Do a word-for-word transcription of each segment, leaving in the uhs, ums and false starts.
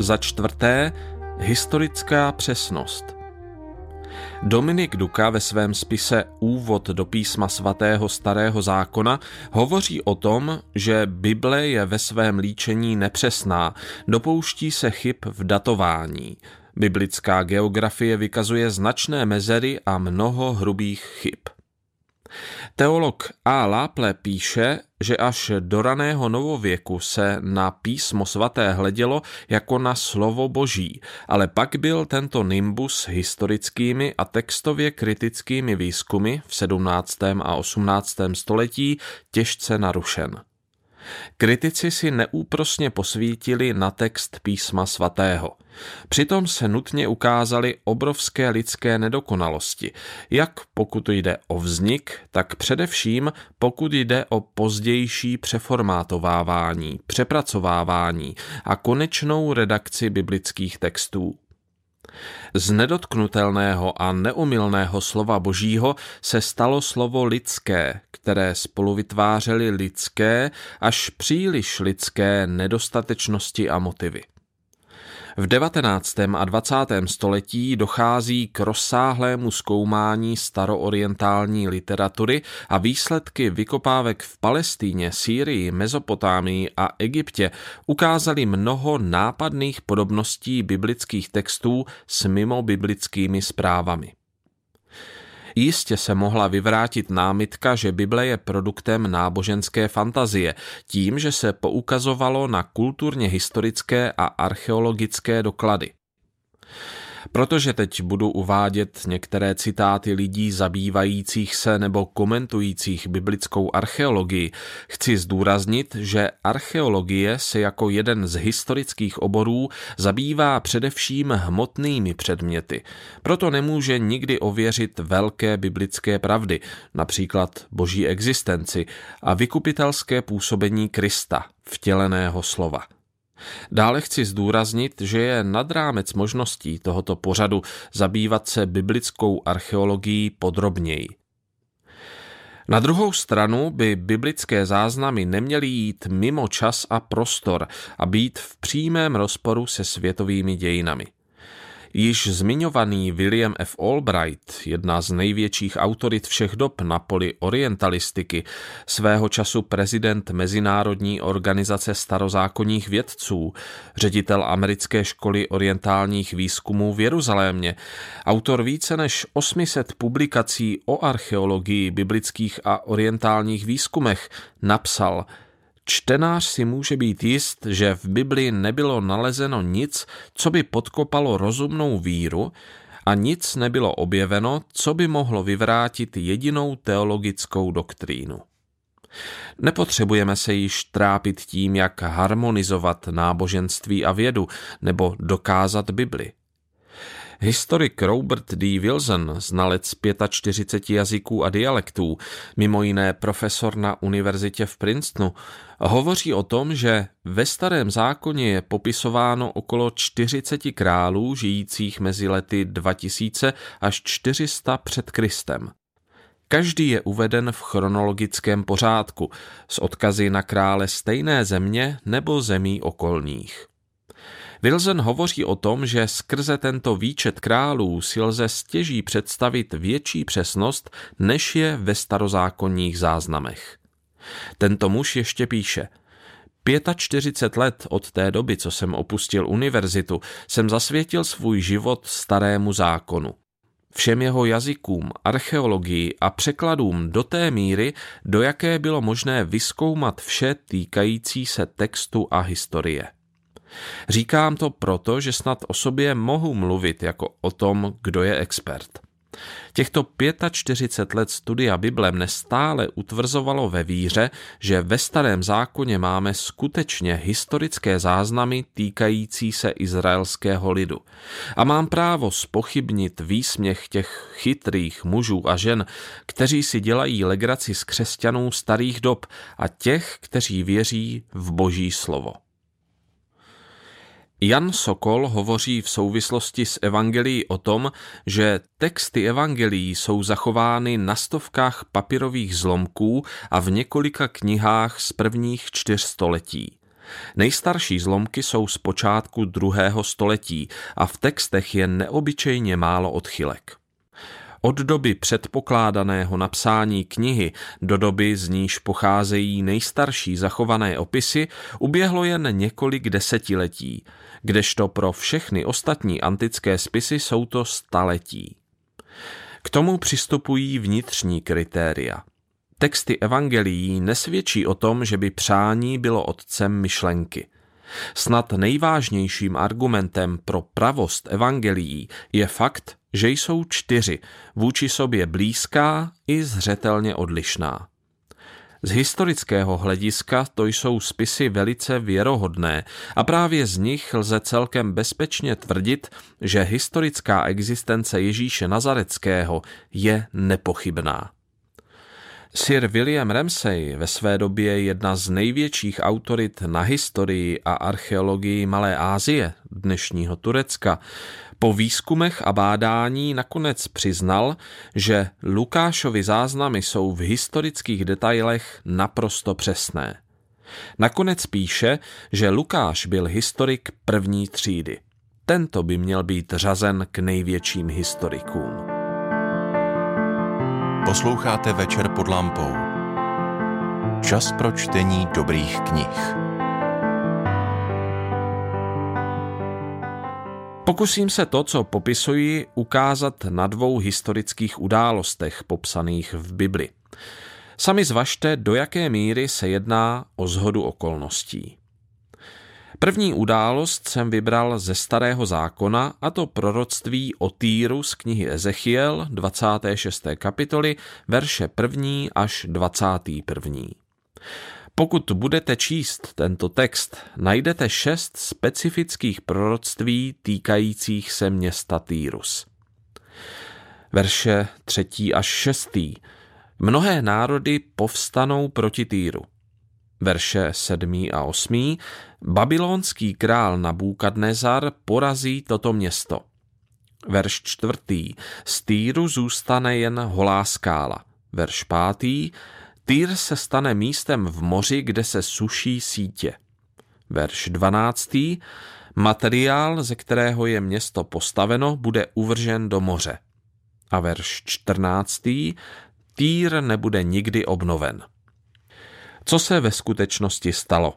Za čtvrté, historická přesnost. Dominik Duka ve svém spise Úvod do písma svatého Starého zákona hovoří o tom, že Bible je ve svém líčení nepřesná, dopouští se chyb v datování. Biblická geografie vykazuje značné mezery a mnoho hrubých chyb. Teolog A. Láple píše, že až do raného novověku se na písmo svaté hledělo jako na slovo boží, ale pak byl tento nimbus historickými a textově kritickými výzkumy v sedmnáctém a osmnáctém století těžce narušen. Kritici si neúprosně posvítili na text písma svatého. Přitom se nutně ukázaly obrovské lidské nedokonalosti, jak pokud jde o vznik, tak především pokud jde o pozdější přeformátovávání, přepracovávání a konečnou redakci biblických textů. Z nedotknutelného a neomylného slova božího se stalo slovo lidské, které spolu vytvářely lidské až příliš lidské nedostatečnosti a motivy. V devatenáctém a dvacátém století dochází k rozsáhlému zkoumání staroorientální literatury a výsledky vykopávek v Palestíně, Sýrii, Mezopotámii a Egyptě ukázaly mnoho nápadných podobností biblických textů s mimobiblickými zprávami. Jistě se mohla vyvrátit námitka, že Bible je produktem náboženské fantazie, tím, že se poukazovalo na kulturně historické a archeologické doklady. Protože teď budu uvádět některé citáty lidí zabývajících se nebo komentujících biblickou archeologii, chci zdůraznit, že archeologie se jako jeden z historických oborů zabývá především hmotnými předměty, proto nemůže nikdy ověřit velké biblické pravdy, například boží existenci a vykupitelské působení Krista, vtěleného slova. Dále chci zdůraznit, že je nad rámec možností tohoto pořadu zabývat se biblickou archeologií podrobněji. Na druhou stranu by biblické záznamy neměly jít mimo čas a prostor a být v přímém rozporu se světovými dějinami. Již zmiňovaný William F. Albright, jedna z největších autorit všech dob na poli orientalistiky, svého času prezident Mezinárodní organizace starozákonních vědců, ředitel americké školy orientálních výzkumů v Jeruzalémě, autor více než osm set publikací o archeologii, biblických a orientálních výzkumech, napsal: Čtenář si může být jist, že v Bibli nebylo nalezeno nic, co by podkopalo rozumnou víru, a nic nebylo objeveno, co by mohlo vyvrátit jedinou teologickou doktrínu. Nepotřebujeme se již trápit tím, jak harmonizovat náboženství a vědu nebo dokázat Bibli. Historik Robert D. Wilson, znalec čtyřiceti pěti jazyků a dialektů, mimo jiné profesor na univerzitě v Princetonu, hovoří o tom, že ve Starém zákoně je popisováno okolo čtyřiceti králů žijících mezi lety dva tisíce až čtyři sta před Kristem. Každý je uveden v chronologickém pořádku s odkazy na krále stejné země nebo zemí okolních. Wilson hovoří o tom, že skrze tento výčet králů si lze stěží představit větší přesnost, než je ve starozákonních záznamech. Tento muž ještě píše: čtyřicet pět let od té doby, co jsem opustil univerzitu, jsem zasvětil svůj život starému zákonu. Všem jeho jazykům, archeologii a překladům do té míry, do jaké bylo možné vyzkoumat vše týkající se textu a historie. Říkám to proto, že snad o sobě mohu mluvit jako o tom, kdo je expert. Těchto čtyřicet pět let studia Bible mne stále utvrzovalo ve víře, že ve Starém zákoně máme skutečně historické záznamy týkající se izraelského lidu. A mám právo zpochybnit výsměch těch chytrých mužů a žen, kteří si dělají legraci z křesťanů starých dob a těch, kteří věří v Boží slovo. Jan Sokol hovoří v souvislosti s evangelií o tom, že texty evangelií jsou zachovány na stovkách papírových zlomků a v několika knihách z prvních čtyř století. Nejstarší zlomky jsou z počátku druhého století a v textech je neobyčejně málo odchylek. Od doby předpokládaného napsání knihy do doby, z níž pocházejí nejstarší zachované opisy, uběhlo jen několik desetiletí, kdežto pro všechny ostatní antické spisy jsou to staletí. K tomu přistupují vnitřní kritéria. Texty evangelií nesvědčí o tom, že by přání bylo otcem myšlenky. Snad nejvážnějším argumentem pro pravost evangelií je fakt, že jsou čtyři, vůči sobě blízká i zřetelně odlišná. Z historického hlediska to jsou spisy velice věrohodné a právě z nich lze celkem bezpečně tvrdit, že historická existence Ježíše Nazareckého je nepochybná. Sir William Ramsay, ve své době jedna z největších autorit na historii a archeologii Malé Asie, dnešního Turecka, po výzkumech a bádání nakonec přiznal, že Lukášovy záznamy jsou v historických detailech naprosto přesné. Nakonec píše, že Lukáš byl historik první třídy. Tento by měl být řazen k největším historikům. Posloucháte Večer pod lampou. Čas pro čtení dobrých knih. Pokusím se to, co popisuji, ukázat na dvou historických událostech popsaných v Bibli. Sami zvažte, do jaké míry se jedná o shodu okolností. První událost jsem vybral ze Starého zákona, a to proroctví o Týru z knihy Ezechiel, dvacáté šesté kapitoly, verše první až dvacátý první. Pokud budete číst tento text, najdete šest specifických proroctví týkajících se města Týrus. Verše třetí až šestý. Mnohé národy povstanou proti Týru. Verše sedmý a osmý. Babylonský král Nabúkadnezar porazí toto město. Verš čtvrtý. Z Týru zůstane jen holá skála. Verš pátý. Týr se stane místem v moři, kde se suší sítě. Verš dvanáctý. Materiál, ze kterého je město postaveno, bude uvržen do moře. A verš čtrnáctý. Týr nebude nikdy obnoven. Co se ve skutečnosti stalo?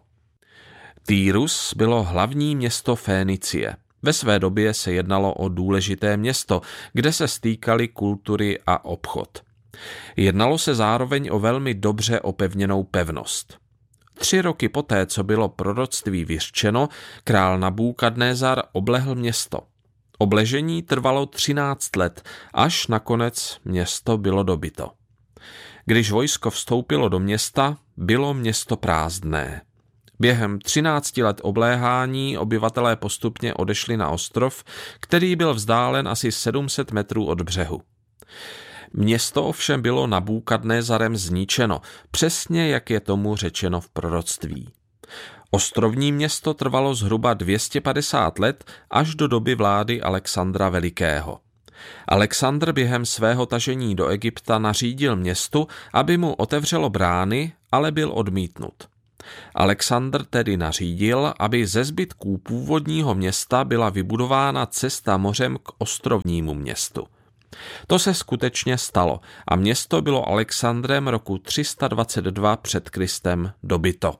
Týrus bylo hlavní město Fénicie. Ve své době se jednalo o důležité město, kde se stýkaly kultury a obchod. Jednalo se zároveň o velmi dobře opevněnou pevnost. Tři roky poté, co bylo proroctví vyřčeno, král Nabúkadnézar oblehl město. Obležení trvalo třináct let, až nakonec město bylo dobyto. Když vojsko vstoupilo do města, bylo město prázdné. Během třinácti let obléhání obyvatelé postupně odešli na ostrov, který byl vzdálen asi sedm set metrů od břehu. Město ovšem bylo Nabúkadnézarem zničeno, přesně jak je tomu řečeno v proroctví. Ostrovní město trvalo zhruba dvě stě padesát let až do doby vlády Alexandra Velikého. Alexandr během svého tažení do Egypta nařídil městu, aby mu otevřelo brány, ale byl odmítnut. Alexandr tedy nařídil, aby ze zbytků původního města byla vybudována cesta mořem k ostrovnímu městu. To se skutečně stalo a město bylo Alexandrem roku tři sta dvacet dva před Kristem dobyto.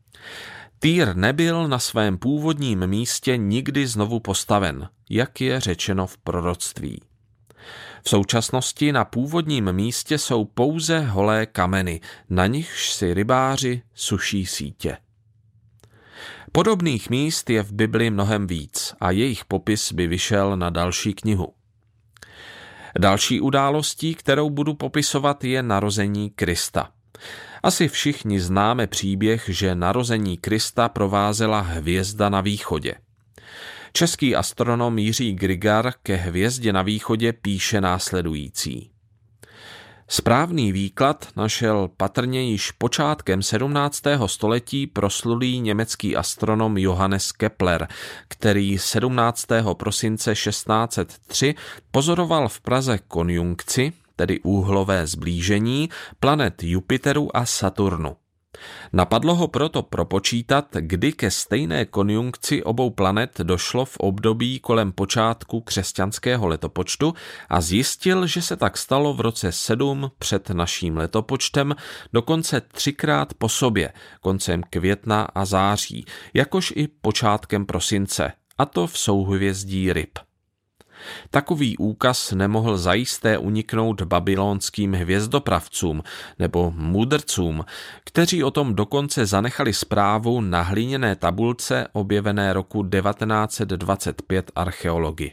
Týr nebyl na svém původním místě nikdy znovu postaven, jak je řečeno v proroctví. V současnosti na původním místě jsou pouze holé kameny, na nichž si rybáři suší sítě. Podobných míst je v Bibli mnohem víc a jejich popis by vyšel na další knihu. Další událostí, kterou budu popisovat, je narození Krista. Asi všichni známe příběh, že narození Krista provázela hvězda na východě. Český astronom Jiří Grigar ke hvězdě na východě píše následující. Správný výklad našel patrně již počátkem sedmnáctého století proslulý německý astronom Johannes Kepler, který sedmnáctého prosince šestnáct set tři pozoroval v Praze konjunkci, tedy úhlové zblížení, planet Jupiteru a Saturnu. Napadlo ho proto propočítat, kdy ke stejné konjunkci obou planet došlo v období kolem počátku křesťanského letopočtu a zjistil, že se tak stalo v roce sedm před naším letopočtem, dokonce třikrát po sobě, koncem května a září, jakož i počátkem prosince, a to v souhvězdí Ryb. Takový úkaz nemohl zajisté uniknout babylonským hvězdopravcům nebo mudrcům, kteří o tom dokonce zanechali zprávu na hliněné tabulce objevené roku devatenáct set dvacet pět archeology.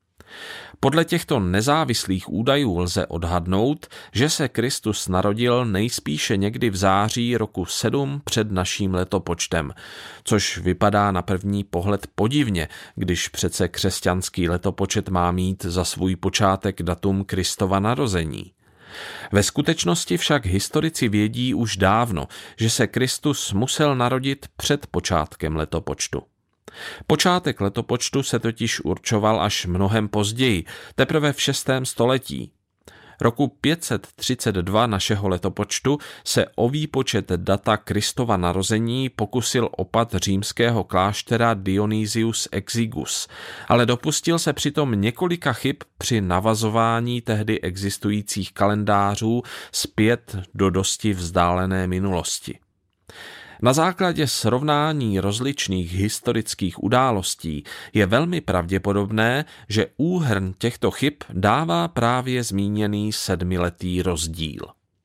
Podle těchto nezávislých údajů lze odhadnout, že se Kristus narodil nejspíše někdy v září roku sedm před naším letopočtem, což vypadá na první pohled podivně, když přece křesťanský letopočet má mít za svůj počátek datum Kristova narození. Ve skutečnosti však historici vědí už dávno, že se Kristus musel narodit před počátkem letopočtu. Počátek letopočtu se totiž určoval až mnohem později, teprve v šestém století. Roku pět set třicet dva našeho letopočtu se o výpočet data Kristova narození pokusil opat římského kláštera Dionysius Exigus, ale dopustil se přitom několika chyb při navazování tehdy existujících kalendářů zpět do dosti vzdálené minulosti. Na základě srovnání rozličných historických událostí je velmi pravděpodobné, že úhrn těchto chyb dává právě zmíněný sedmiletý rozdíl.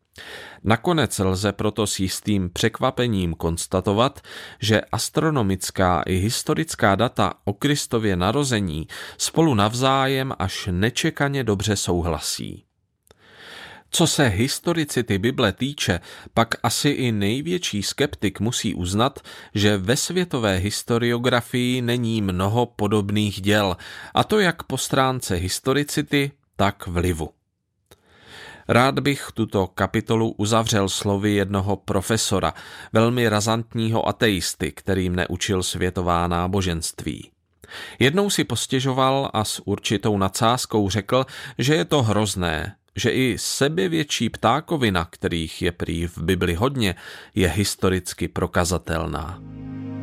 Nakonec lze proto s jistým překvapením konstatovat, že astronomická i historická data o Kristově narození spolu navzájem až nečekaně dobře souhlasí. Co se historicity Bible týče, pak asi i největší skeptik musí uznat, že ve světové historiografii není mnoho podobných děl, a to jak po stránce historicity, tak vlivu. Rád bych tuto kapitolu uzavřel slovy jednoho profesora, velmi razantního ateisty, který mne učil světová náboženství. Jednou si postěžoval a s určitou nadsázkou řekl, že je to hrozné, že i sebevětší ptákovina, kterých je prý v Bibli hodně, je historicky prokazatelná.